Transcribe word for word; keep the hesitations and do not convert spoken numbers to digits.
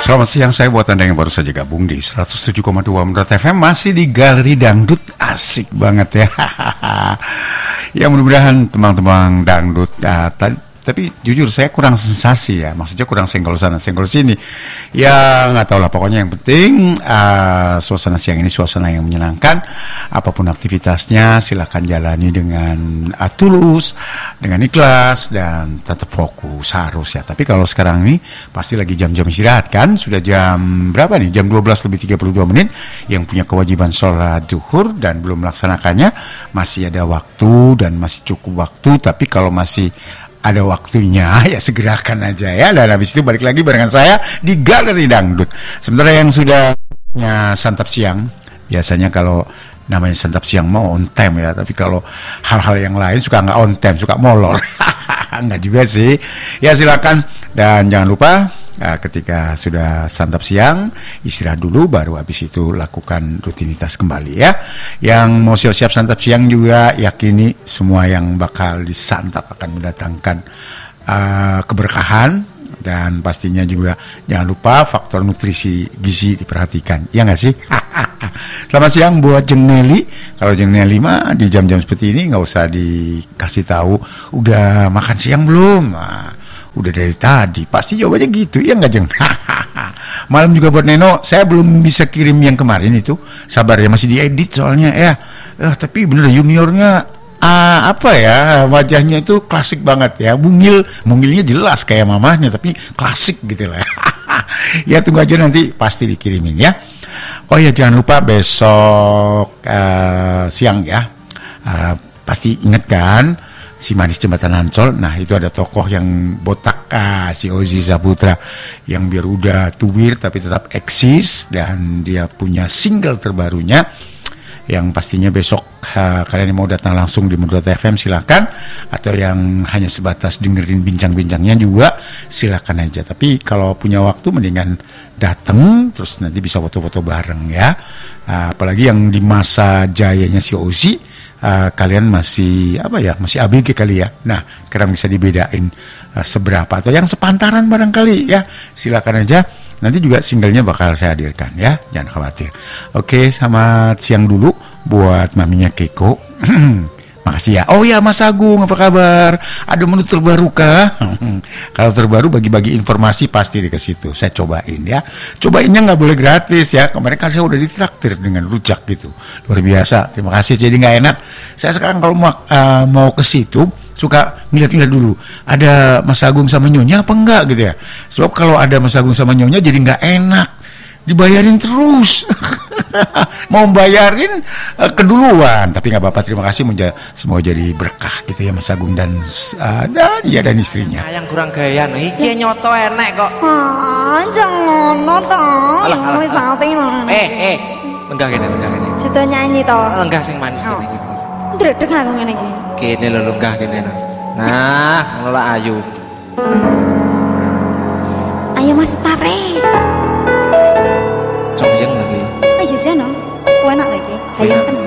Selamat siang, saya buat Anda yang baru saja gabung di seratus tujuh koma dua Menurut F M, masih di Galeri Dangdut. Asik banget ya. Ya mudah-mudahan teman-teman dangdut uh, tadi. Tapi jujur saya kurang sensasi ya, maksudnya kurang senggol sana senggol sini. Ya nggak tahu lah, pokoknya yang penting uh, suasana siang ini suasana yang menyenangkan. Apapun aktivitasnya silakan jalani dengan uh, tulus, dengan ikhlas dan tetap fokus harus ya. Tapi kalau sekarang ini pasti lagi jam-jam istirahat kan, sudah jam berapa nih? Jam dua belas lebih tiga puluh dua menit. Yang punya kewajiban sholat zuhur dan belum melaksanakannya masih ada waktu dan masih cukup waktu. Tapi kalau masih ada waktunya ya segerakan aja ya. Dan habis itu balik lagi barengan saya di Galeri Dangdut. Sementara yang sudah ya, santap siang, biasanya kalau namanya santap siang mau on time ya, tapi kalau hal-hal yang lain suka nggak on time, suka molor. Nggak juga sih ya, silakan. Dan jangan lupa Nah, ketika sudah santap siang, istirahat dulu, baru habis itu lakukan rutinitas kembali ya. Yang mau siap-siap santap siang juga yakini semua yang bakal disantap akan mendatangkan uh, keberkahan. Dan pastinya juga jangan lupa faktor nutrisi gizi diperhatikan, ya nggak sih? Selamat siang buat Jeng Nelly. Kalau Jeng Nelly mah di jam-jam seperti ini nggak usah dikasih tahu udah makan siang belum. Nah, udah dari tadi, pasti jawabannya gitu, ya nggak Jeng? Malam juga buat Neno, saya belum bisa kirim yang kemarin itu, sabar ya, masih diedit soalnya ya. Eh, tapi bener juniornya ah, apa ya, wajahnya itu klasik banget ya, mungil, mungilnya jelas kayak mamahnya, tapi klasik gitu lah. Ya tunggu aja nanti pasti dikirimin ya. Oh ya jangan lupa besok uh, siang ya, uh, pasti inget kan si Manis Jembatan Ancol. Nah itu ada tokoh yang botak, ah, si Ozi Saputra, yang biar udah tuwir tapi tetap eksis, dan dia punya single terbarunya yang pastinya besok uh, kalian yang mau datang langsung di Menurut F M silakan, atau yang hanya sebatas dengerin bincang-bincangnya juga silakan aja. Tapi kalau punya waktu mendingan datang, terus nanti bisa foto-foto bareng ya. Uh, apalagi yang di masa jayanya si Ozi, uh, kalian masih apa ya, masih A B G kali ya. Nah sekarang bisa dibedain uh, seberapa, atau yang sepantaran barangkali ya, silakan aja. Nanti juga singlenya bakal saya hadirkan ya, jangan khawatir. Oke, selamat siang dulu buat maminya Keiko. Makasih ya. Oh ya Mas Agung, apa kabar? Ada menu terbaru kah? Kalau terbaru bagi-bagi informasi pasti di ke situ. Saya cobain ya. Cobainnya nggak boleh gratis ya. Kemarin kan saya udah ditraktir dengan rujak gitu. Luar biasa. Terima kasih. Jadi nggak enak. Saya sekarang kalau mau, uh, mau ke situ suka ngeliat-ngeliat dulu ada Mas Agung sama Nyonya apa enggak gitu ya. Sebab kalau ada Mas Agung sama Nyonya jadi nggak enak, dibayarin terus. Mau bayarin uh, keduluan, tapi nggak apa-apa, terima kasih, menja- semua jadi berkah gitu ya Mas Agung dan uh, dan ya dan istrinya. Nah, yang kurang gaya no iki nyoto enek kok. Ah, jangan to. Alah, alah, Wis alah. salting lho. Eh, eh. Lenggah kene, lenggah kene. Situ nyanyi to. Lenggah sing manis Oh. kene iki. Dredeg aku ngene iki. Kene lho lenggah kene no. Nah, ngono lah ayu. Ayo Mas tarik. Coyeng lagi. Ayo sih no. Ku enak lagi. Ayo tenan.